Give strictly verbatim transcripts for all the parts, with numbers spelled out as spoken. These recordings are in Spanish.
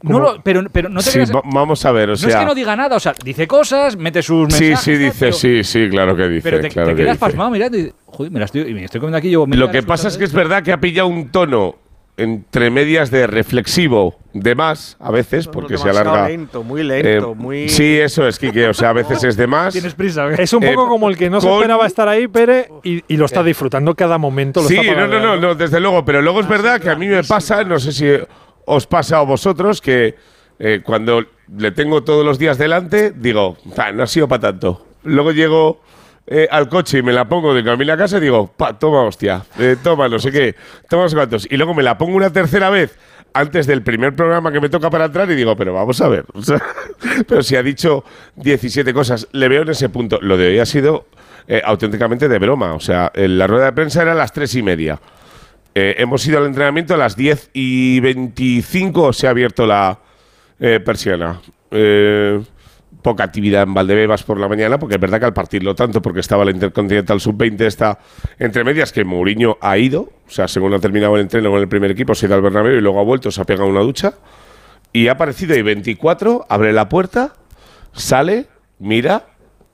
No lo, pero, pero no te Sí, creas, va- vamos a ver, o no sea... es que no diga nada, o sea, dice cosas, mete sus Sí, mensajes. sí, tal, dice, pero, sí, sí, claro que dice. Pero te, claro te que quedas dice. pasmado mirando y joder, me la estoy, y me estoy comiendo aquí yo. Lo que pasa es que es verdad que ha pillado un tono entre medias de reflexivo de más, a veces, porque se Demasiado alarga. lento, muy lento, Eh, muy... Sí, eso es, Quique, o sea, a veces es de más. Tienes prisa, ¿o qué? Es un poco Eh, como el que no se con- esperaba estar ahí, Pere, y, y lo está disfrutando cada momento. Lo Sí, está no, no, no, paladeando. no, desde luego, pero luego es verdad que a mí me pasa, no sé si os pasa a vosotros, que eh, cuando le tengo todos los días delante, digo, "Ah, no ha sido para tanto". Luego llego eh, al coche y me la pongo de camino a casa y digo, pa, toma hostia, eh, toma no sé qué, toma no sé cuántos. Y luego me la pongo una tercera vez antes del primer programa que me toca para entrar y digo, pero vamos a ver, o sea, pero si ha dicho diecisiete cosas, le veo en ese punto. Lo de hoy ha sido eh, auténticamente de broma, o sea, en la rueda de prensa era a las tres y media. Eh, hemos ido al entrenamiento a las diez y veinticinco, se ha abierto la eh, persiana. Eh, poca actividad en Valdebebas por la mañana, porque es verdad que al partirlo tanto, porque estaba la Intercontinental sub veinte, está entre medias, que Mourinho ha ido, o sea, según ha terminado el entreno con el primer equipo, se ha ido al Bernabéu y luego ha vuelto, se ha pegado una ducha, y ha aparecido ahí veinticuatro, abre la puerta, sale, mira,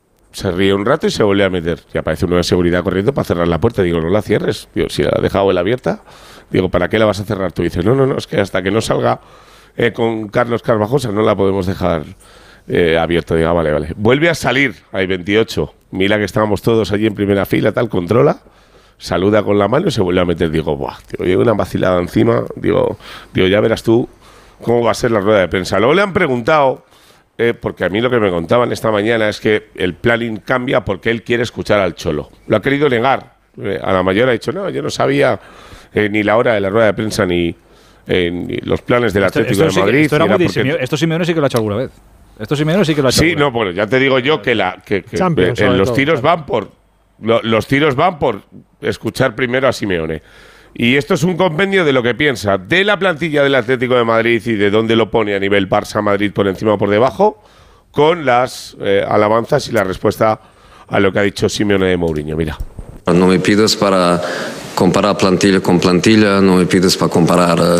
se ríe un rato y se vuelve a meter. Y aparece uno de seguridad corriendo para cerrar la puerta. Digo, no la cierres. Digo, si la ha dejado él abierta, digo, ¿para qué la vas a cerrar tú? Y dice, no, no, no, es que hasta que no salga eh, con Carlos Carvajosa no la podemos dejar eh, abierta. Digo, ah, vale, vale. Vuelve a salir, hay veintiocho. Mira que estábamos todos allí en primera fila, tal, controla, saluda con la mano y se vuelve a meter. Digo, buah, tío, llevo una vacilada encima. Digo, digo, ya verás tú cómo va a ser la rueda de prensa. Luego le han preguntado... Eh, porque a mí lo que me contaban esta mañana es que el planning cambia porque él quiere escuchar al Cholo. Lo ha querido negar. Eh, a la mayor ha dicho, no, yo no sabía eh, ni la hora de la rueda de prensa ni, eh, ni los planes del Esto, Atlético esto sí de que- Madrid. esto, era y era muy porque- Simeone- esto Simeone sí que lo ha hecho alguna vez. Esto Simeone sí que lo ha hecho Sí, alguna no, bueno, ya te digo yo que, la, que, que, Champions, eh, sobre los todo, tiros Champions. van por lo- los tiros van por escuchar primero a Simeone. Y esto es un compendio de lo que piensa de la plantilla del Atlético de Madrid y de dónde lo pone a nivel Barça-Madrid por encima o por debajo, con las eh, alabanzas y la respuesta a lo que ha dicho Simeone de Mourinho. Mira. No me pides para comparar plantilla con plantilla, no me pides para comparar uh,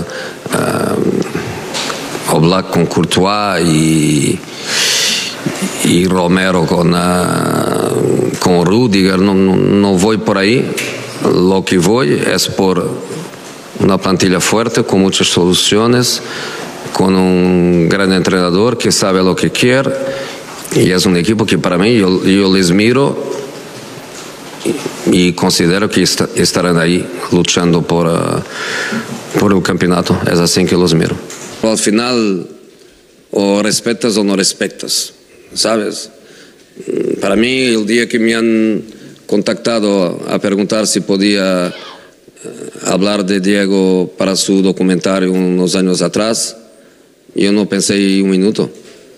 uh, Oblak con Courtois y, y Romero con, uh, con Rudiger, no, no, no voy por ahí. Lo que voy es por una plantilla fuerte, con muchas soluciones, con un gran entrenador que sabe lo que quiere, y es un equipo que para mí, yo, yo les miro y, y considero que est estarán ahí luchando por, uh, por el campeonato. Es así que los miro. Al final, o respetas o no respetas, ¿sabes? Para mí, el día que me han contactado a preguntar si podía uh, hablar de Diego para su documentario unos años atrás, yo no pensé un minuto.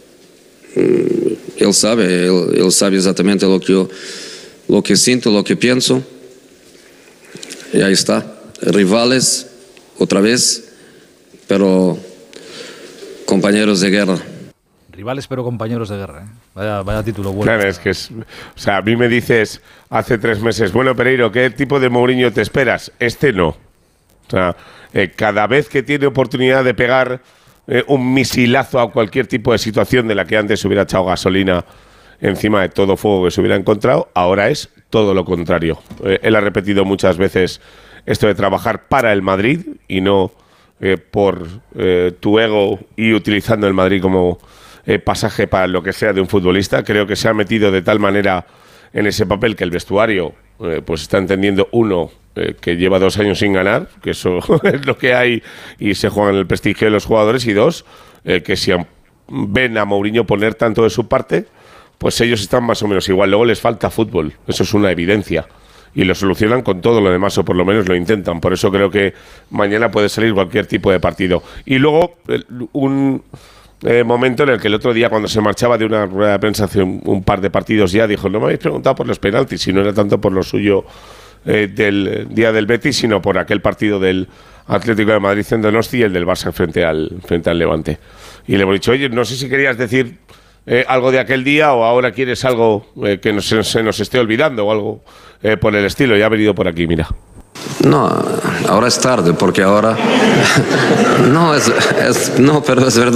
Él sabe, él, él sabe exactamente lo que yo, lo que siento, lo que pienso. Y ahí está. Rivales, otra vez, pero compañeros de guerra. Rivales pero compañeros de guerra, ¿eh? Vaya, vaya título bueno. Claro, es que es. O sea, a mí me dices hace tres meses, bueno, Pereiro, ¿qué tipo de Mourinho te esperas? Este no. O sea, eh, cada vez que tiene oportunidad de pegar eh, un misilazo a cualquier tipo de situación de la que antes hubiera echado gasolina encima de todo fuego que se hubiera encontrado, ahora es todo lo contrario. Eh, él ha repetido muchas veces esto de trabajar para el Madrid y no eh, por eh, tu ego y utilizando el Madrid como eh, pasaje para lo que sea de un futbolista. Creo que se ha metido de tal manera en ese papel que el vestuario eh, pues está entendiendo, uno, eh, que lleva dos años sin ganar, que eso es lo que hay y se juega en el prestigio de los jugadores, y dos, eh, que si ven a Mourinho poner tanto de su parte, pues ellos están más o menos igual. Luego les falta fútbol, eso es una evidencia, y lo solucionan con todo lo demás, o por lo menos lo intentan. Por eso creo que mañana puede salir cualquier tipo de partido. Y luego un eh, momento en el que el otro día, cuando se marchaba de una rueda de prensa hace un, un par de partidos ya, dijo, no me habéis preguntado por los penaltis, y no era tanto por lo suyo eh, del día del Betis, sino por aquel partido del Atlético de Madrid en Donosti y el del Barça frente al, frente al Levante. Y le hemos dicho, oye, no sé si querías decir eh, algo de aquel día o ahora quieres algo eh, que nos, se nos esté olvidando o algo eh, por el estilo. Ya ha venido por aquí, mira. No, ahora es tarde, porque ahora... no, es, es, no, pero es verdad.